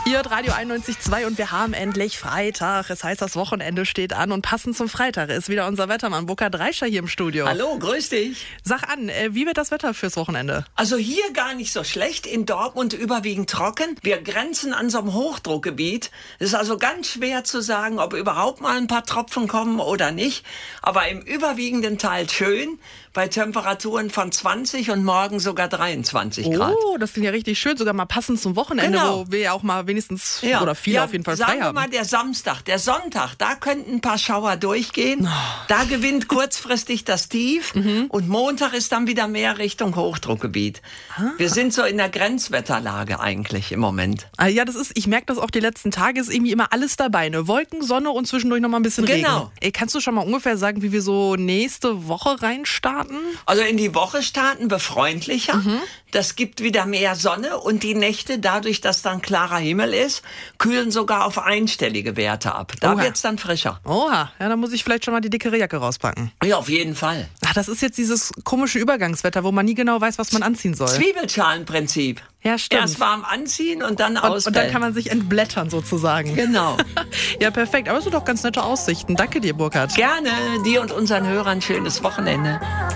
Ihr hört Radio 91.2 und wir haben endlich Freitag. Es heißt, das Wochenende steht an und passend zum Freitag ist wieder unser Wettermann Burkhard Reischer hier im Studio. Hallo, grüß dich. Sag an, wie wird das Wetter fürs Wochenende? Also hier gar nicht so schlecht, in Dortmund überwiegend trocken. Wir grenzen an so einem Hochdruckgebiet. Es ist also ganz schwer zu sagen, ob überhaupt mal ein paar Tropfen kommen oder nicht. Aber im überwiegenden Teil schön, bei Temperaturen von 20 und morgen sogar 23 Grad. Oh, das klingt ja richtig schön, sogar mal passend zum Wochenende, Genau. wo wir ja auch mal wenigstens oder viele auf jeden Fall frei sagen wir haben. mal der Samstag, der Sonntag, da könnten ein paar Schauer durchgehen. Da gewinnt kurzfristig das Tief und Montag ist dann wieder mehr Richtung Hochdruckgebiet. Wir sind so in der Grenzwetterlage eigentlich im Moment. Ja, ich merke das auch die letzten Tage, ist irgendwie immer alles dabei. Ne? Wolken, Sonne und zwischendurch noch mal ein bisschen Genau. Regen. Kannst du schon mal ungefähr sagen, wie wir so nächste Woche reinstarten? Also in die Woche starten wir freundlicher. Das gibt wieder mehr Sonne und die Nächte, dadurch, dass dann klarer Himmel ist, kühlen sogar auf einstellige Werte ab. Da Oha. wird's dann frischer. Oha, ja, dann muss ich vielleicht schon mal die dickere Jacke rauspacken. Ja, auf jeden Fall. Ach, das ist jetzt dieses komische Übergangswetter, wo man nie genau weiß, was man anziehen soll. Zwiebelschalenprinzip. Ja, stimmt. Erst warm anziehen und dann Und ausbellen. dann kann man sich entblättern sozusagen. Genau. Ja, perfekt. Aber es sind doch ganz nette Aussichten. Danke dir, Burkhard. Gerne dir und unseren Hörern schönes Wochenende.